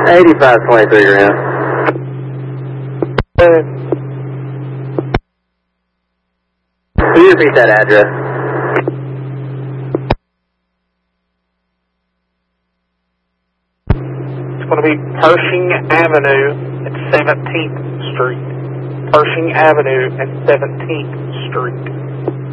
8523 Graham. Can you repeat that address? It's going to be Pershing Avenue at 17th Street. Pershing Avenue at 17th Street.